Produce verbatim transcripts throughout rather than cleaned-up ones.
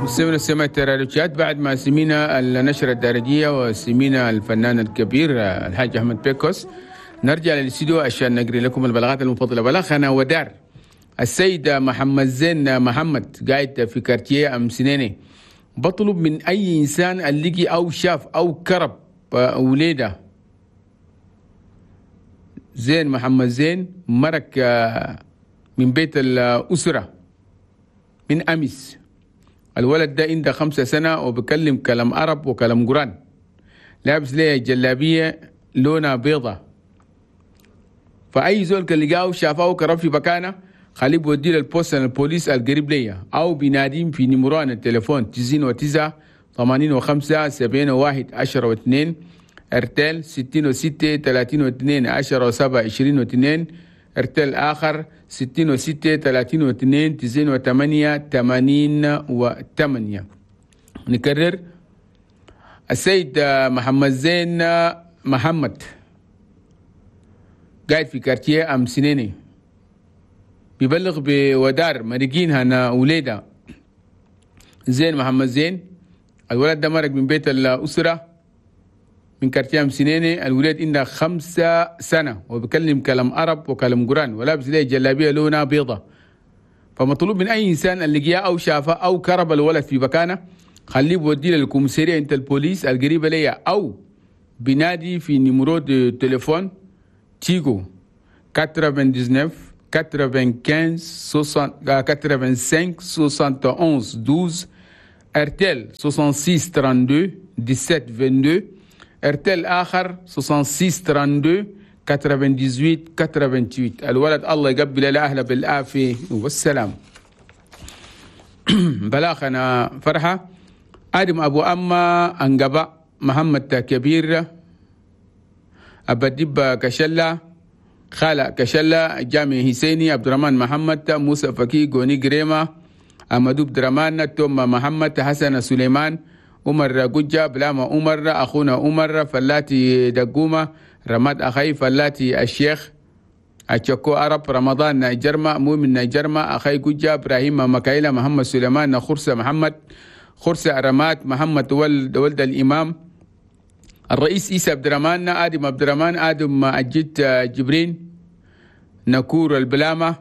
مستمر السماء التراريات بعد ما سمينا النشرة الدارجية وسمينا الفنان الكبير الحاج أحمد بيكوس. نرجع للاستديو عشان نقري لكم البلاغات المفضلة. بلاغنا ودار السيد محمد زين محمد قاعد في كارتيه أم سنيني، بطلب من أي إنسان اللقي أو شاف أو كرب وليدة زين محمد زين مرك من بيت الأسرة من أمس. الولد ده عنده خمسة سنة وبكلم كلام عرب وكلام قرآن، لابس ليه جلابية لونها بيضة. فأي زول اللي لقاه شافه كرب في مكانه خليه بوديه للبوست البوليس القريب ليا، أو بيناديم في نمران التليفون تسعين وتسعة ثمانين وخمسة سبعين وواحد عشرة واثنين، ارتل ستين وستة ثلاثين واثنين عشرة وسبعة عشرين واثنين، ارتل آخر ستين وستة ثلاثين واثنين تسعين وثمانية ثمانين وثمانية. نكرر، السيد محمد زين محمد قاعد في كارتيه أم سنيني، بيبلغ بودار مرقين هنا وليدة زين محمد زين. الولد ده مرق من بيت الأسرة من كارتيه أم سنيني. الولد عنده خمسة سنة وبيكلم كلام عرب وكلام قرآن ولابس ليه جلابية لونها بيضة. فمطلوب من أي إنسان اللي جاء أو شافه أو كرب الولد في مكانه خليه بوديه للكوميسارية انت البوليس القريبة ليا، أو بنادي في نمرو دي تليفون تيجو تسعة وثمانين خمسة وثمانين خمسة وستين ارتل ستة ستة اثنين اثنين سبعة اثنين اثنين، ارتل آخر ستة ستة اثنين اثنين ثمانية ثمانية ثمانية. الولد الله يقبل الأهل بالعافية والسلام. بلاغنا فرحة آدم أبو أما أنقبا محمد كبير أبديب كشلة خالة كشلة جامع حسيني عبد الرحمن محمد موسى فكي غوني جريمة أمدوب درمان توم محمد حسن سليمان عمر قجة بلاما عمر أخونا عمر فلاتي دقومة رماد أخي فلاتي الشيخ أشكو عرب رمضان نيجرما مؤمن نيجرما أخي قجة إبراهيم مكايلة محمد سليمان خرسة محمد خرسة رماد محمد ولد ولد الإمام الرئيس عيسى عبد الرحمن آدم عبد الرحمن آدم أجيت جبرين نكور البلامة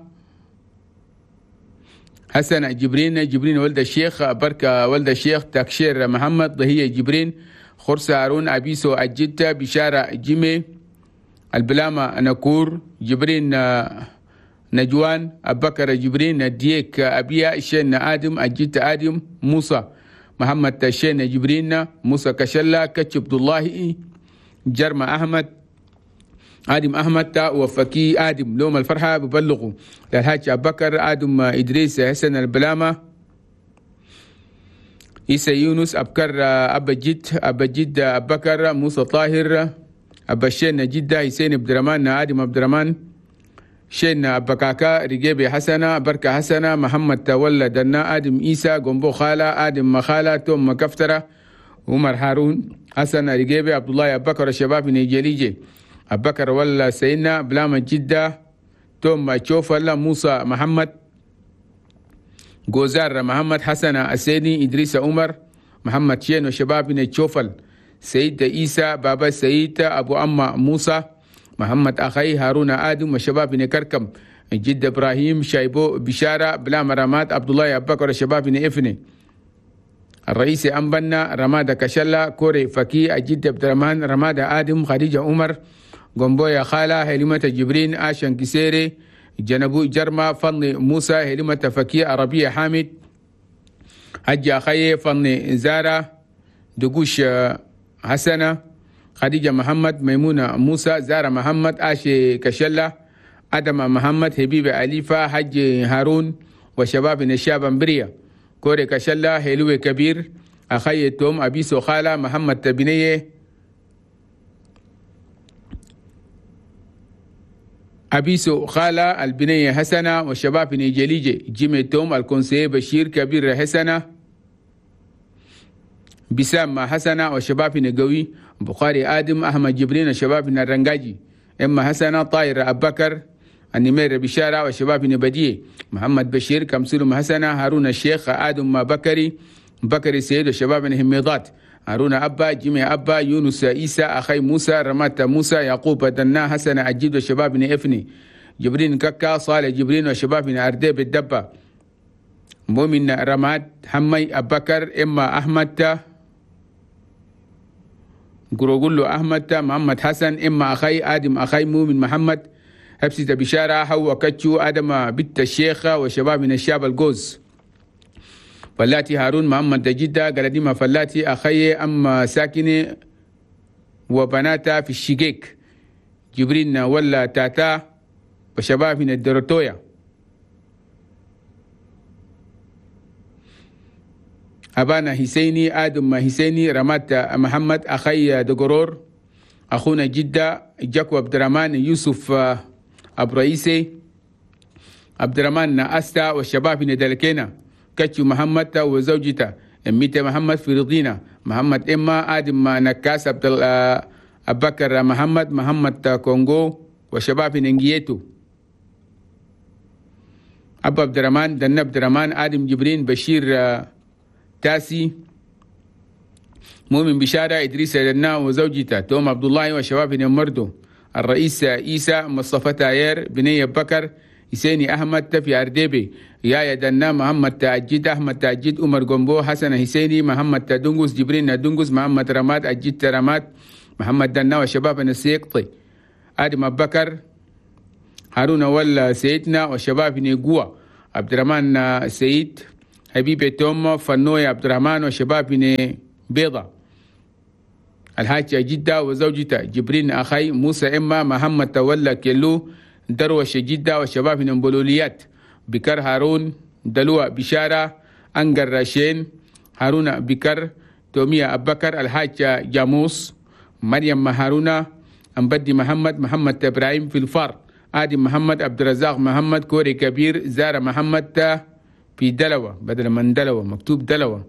حسن جبرين جبرين ولد الشيخ بركة ولد الشيخ تكشير محمد ضهية جبرين خرسة هارون أبيسو أجيت بشارة جيمي البلامة نكور جبرين نجوان أبكر جبرين ديك أبيا شين آدم أجيت آدم موسى محمد تشين جبرين موسى كشلا كتش عبد الله جرم أحمد آدم أحمد تا وفكي آدم لوم الفرحة ببلغوا للحاج أبكر آدم إدريس حسن البلامة إيسى يونس أبكر أبا جد أبا جد أبكر موسى طاهر أبا شين جدة حسين عبد الرحمن آدم عبد الرحمن شين أبا كاكا رجيبي حسنة بركة حسنة محمد تولى دنا آدم إيسى قنبو خالة آدم مخالة توم مكفترة عمر هارون حسن رجيبي عبد الله أبكر الشباب نيجيليجي أبكر ولا سيدنا بلام جدة توم تشوفل موسى محمد جوزار محمد حسن السيدي إدريس عمر محمد شين وشباب نيتشوفل سيد عيسى بابا سيد أبو أما موسى محمد أخي هارون آدم وشباب نكركم جد إبراهيم شايبو بشارة بلا مرامات عبد الله أبكر الشباب نئفني الرئيس أمبنا رمادة كشلا كوري فكي جد عبد الرحمن رمادة آدم خديجة عمر قنبويا خالة هلمة جبرين آشان كسيري جنبو جرما فضل موسى هلمة فكي عربية حامد حج أخي فضل زارة دقوش حسنة خديجة محمد ميمونة موسى زارة محمد آشي كشلة أدم محمد حبيب أليفة حج هارون وشباب نشاب أمبريا كوري كشلة هلوي كبير أخي توم أبيسو خالة محمد تبنية أبيسو خالة البنية حسنة وشباب نيجيليجي جيمي توم الكونسيه بشير كبير حسنة بسام حسنة وشباب نقوي بخاري آدم أحمد جبرين شباب الرنجاجي إما حسنة طاير أبكر النمير بشارة وشباب نبديه محمد بشير كمسلم حسنة هارون الشيخ آدم بكري بكر السيد وشباب هميضات، هارون أبا، جيمي أبا، يونس عيسى، أخي موسى، رمات موسى، يعقوب دنا، حسن عجيد وشباب إفني، جبرين ككا، صالح جبرين وشباب أرديب الدبة، مؤمن رمات، حمي أبكر، إما أحمد قروقلو أحمد، محمد حسن، إما أخي آدم، أخي مؤمن محمد، هبسة بشارة، حوا كتشو، آدم بنت الشيخة وشباب من الشاب الجوز، فلاتي هارون محمد جدة، قرديمة فلاتي أخي أم ساكنة وبناتا في الشقيق، جبرين ولا تاتا وشباب من الدروتويا، أبانا حسيني، آدم حسيني، رمات محمد، أخي دقرور، أخونا جدة، جاكو عبد الرحمن، يوسف أبو رئيسي، عبد الرحمن أستا والشباب من دلكينا، كتشو محمد وزوجته، أميته محمد في رضينا، محمد إما، آدم نكاس، عبد بكر محمد، محمد كونغو وشباب من إنجيتو، أبو عبد الرحمن، دن عبد الرحمن، آدم جبرين، بشير تاسي، مؤمن بشارة، إدريس دنا وزوجته، توم عبد الله وشباب من مردو، الرئيس عيسى، مصطفى تاير، بني بكر، حسيني أحمد في أرديبي، يا دنا، محمد تأجيد، أحمد تأجيد، عمر قنبو، حسن حسيني، محمد دنقس، جبرين دنقس، محمد رماد، أجيد رماد، محمد دنا وشباب السيقطي، آدم بكر، هارون ولا سيدنا وشباب نيقوة، عبد الرحمن سيد، حبيبي توم، فنوي عبد الرحمن وشباب بيضة، الحاجة جدة وزوجته، جبرين أخي موسى إما، محمد تولى كيلو، دروش جدة وشباب من بلوليات، بكر هارون، دلوة بشارة، أنقر راشين، هارون بكر، تومية أبكر، الحاجة جاموس، مريم هارون، أمبدي محمد، محمد إبراهيم في الفار، آدم محمد، عبد الرزاق محمد، كوري كبير، زارة محمد في دلوة بدل من دلوة مكتوب دلوة،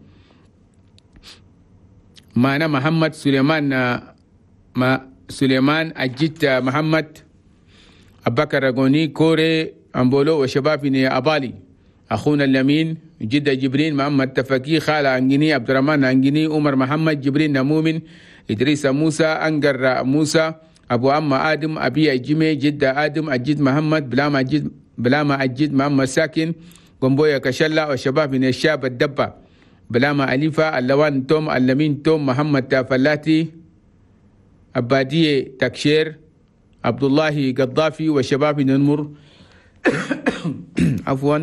معنا محمد سليمان، ما سليمان أجيت محمد أبكر رقوني، كوري أمبولو وشباب أبالي، أخونا اللمين جدة جبرين، محمد تفكي، خالة أنجني، عبد الرحمن أنجني، عمر محمد، جبرين مؤمن، إدريس موسى، أنقر موسى، أبو أما آدم، أبي أجمي، جدة آدم، أجيد محمد، بلاما أجيد بلاما أجيد محمد ساكن، قنبويا كشلة وشباب من الشاب الدبة، بلاما أليفة، اللوان توم، اللمين توم، محمد تافلاتي، أبادية تكشير، عبد الله قضافي وشباب من النمر عفوا،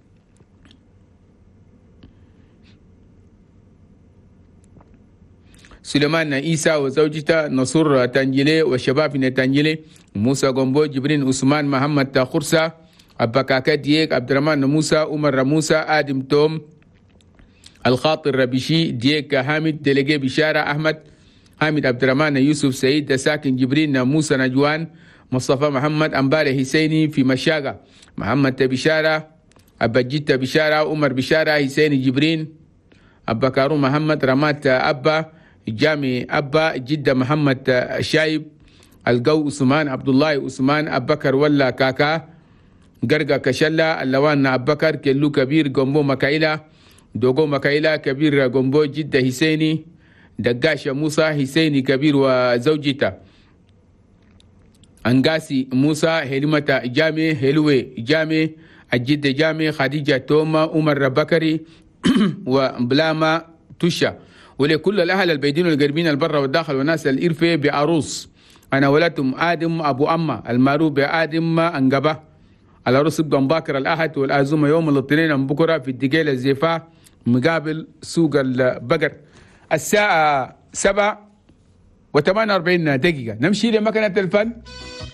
سليمان عيسى وزوجته، نصور تنجلي وشباب من تنجلي، موسى قنبو، جبرين عثمان، محمد تاخرسة، أبكاكا ديك، عبد الرحمن موسى، عمر موسى، آدم توم، الخاطر ربيشي، ديك حامد، دلقي بشارة أحمد، حامد عبد الرحمن، يوسف سعيد، ساكن جبرين، موسى نجوان، مصطفى محمد، أمبالي حسيني في مشاقة، محمد بشارة، أبجيت بشارة، عمر بشارة، حسيني جبرين، أبكارو محمد، رمات أبا، جامي أبا، جدة محمد شايب، القو عثمان، عبد الله عثمان، أبكر ولا كاكا، قرقا كشلة، اللوان أبكر، كلو كبير، قنبو مكايلة، دوغو مكايلة كبير، قنبو جدة حسيني، دقاش موسى حسيني كبير وزوجته، أنقاسي موسى، هلمة جامي، هلوي جامي، الجدة جامي، خديجة توما، عمر بكري وبلاما تشا، ولكل الأهل البيدين والقربين البر والداخل والناس الإرفة بعروس، أنا ولدتم آدم أبو أما المعروف بآدم أنقبة، على رسب دون باكر الأحد والآزومة يوم الاثنين من بكرة في الدقيقة الزيفاء مقابل سوق البقر الساعة سبعة وثمانية وأربعين دقيقة. نمشي لمكنة الفن.